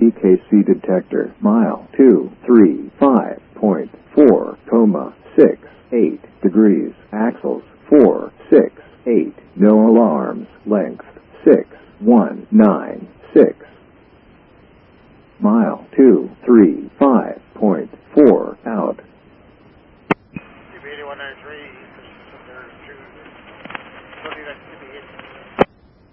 PKC detector. Mile 235.4, 6, 8 degrees. Axles 4, 6, 8. No alarms. Length 6, 1, 9, 6. Mile 235.